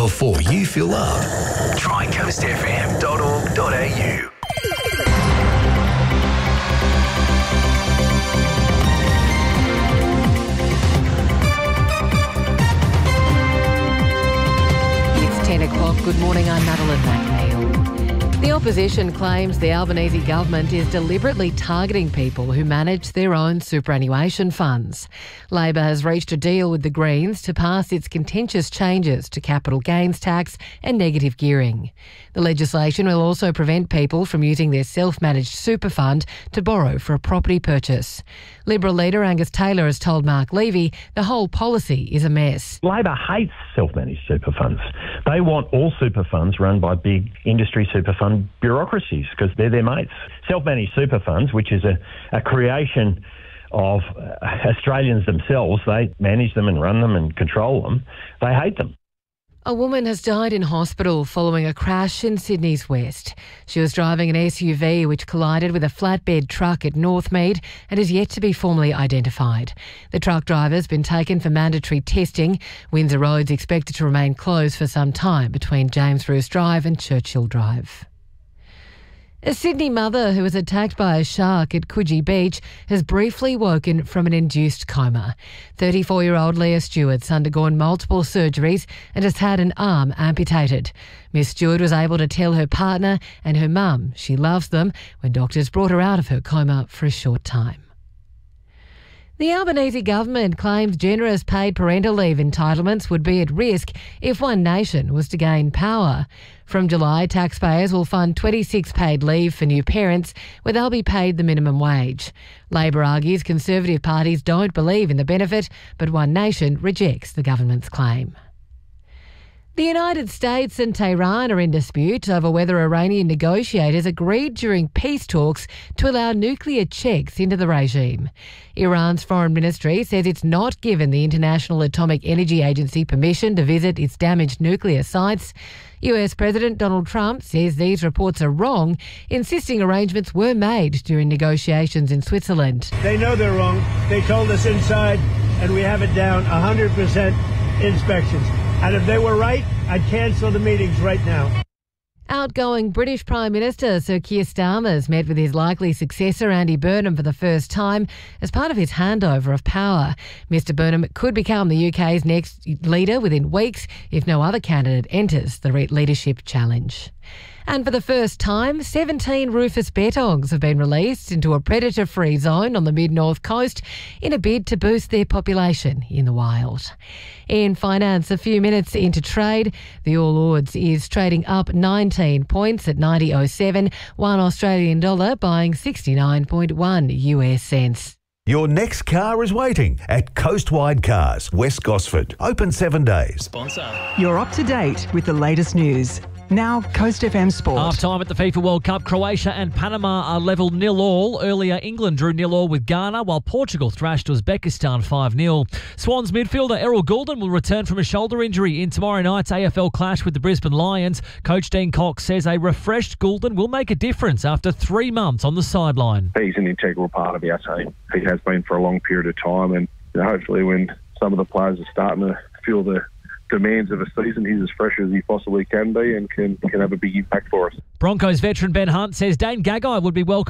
before you fill up. Try coastfm.org.au. It's 10 o'clock. Good morning, I'm Madeline McNeil. The opposition claims the Albanese government is deliberately targeting people who manage their own superannuation funds. Labor has reached a deal with the Greens to pass its contentious changes to capital gains tax and negative gearing. The legislation will also prevent people from using their self-managed super fund to borrow for a property purchase. Liberal leader Angus Taylor has told Mark Levy the whole policy is a mess. Labor hates self-managed super funds. They want all super funds run by big industry super fund bureaucracies because they're their mates. Self-managed super funds, which is a creation of Australians themselves, they manage them and run them and control them. They hate them. A woman has died in hospital following a crash in Sydney's west. She was driving an SUV which collided with a flatbed truck at Northmead and is yet to be formally identified. The truck driver has been taken for mandatory testing. Windsor Road's expected to remain closed for some time between James Bruce Drive and Churchill Drive. A Sydney mother who was attacked by a shark at Coogee Beach has briefly woken from an induced coma. 34-year-old Leah Stewart's undergone multiple surgeries and has had an arm amputated. Miss Stewart was able to tell her partner and her mum she loves them when doctors brought her out of her coma for a short time. The Albanese government claims generous paid parental leave entitlements would be at risk if One Nation was to gain power. From July, taxpayers will fund 26 paid leave for new parents where they'll be paid the minimum wage. Labor argues Conservative parties don't believe in the benefit, but One Nation rejects the government's claim. The United States and Tehran are in dispute over whether Iranian negotiators agreed during peace talks to allow nuclear checks into the regime. Iran's foreign ministry says it's not given the International Atomic Energy Agency permission to visit its damaged nuclear sites. US President Donald Trump says these reports are wrong, insisting arrangements were made during negotiations in Switzerland. They know they're wrong. They told us inside, and we have it down 100% inspections. And if they were right, I'd cancel the meetings right now. Outgoing British Prime Minister Sir Keir Starmer has met with his likely successor Andy Burnham for the first time as part of his handover of power. Mr Burnham could become the UK's next leader within weeks if no other candidate enters the leadership challenge. And for the first time, 17 rufous bettongs have been released into a predator-free zone on the mid-north coast in a bid to boost their population in the wild. In finance, a few minutes into trade, the All Ords is trading up 19 points at 90.07, one Australian dollar buying 69.1 US cents. Your next car is waiting at Coastwide Cars, West Gosford. Open 7 days. You're up to date with the latest news. Now, Coast FM Sport. Half-time at the FIFA World Cup, Croatia and Panama are level 0-0. Earlier, England drew 0-0 with Ghana, while Portugal thrashed Uzbekistan 5-0. Swans midfielder Errol Goulden will return from a shoulder injury in tomorrow night's AFL clash with the Brisbane Lions. Coach Dean Cox says a refreshed Goulden will make a difference after 3 months on the sideline. He's an integral part of our team. He has been for a long period of time, and hopefully when some of the players are starting to feel the demands of a season, he's as fresh as he possibly can be and can have a big impact for us. Broncos veteran Ben Hunt says Dane Gagai would be welcome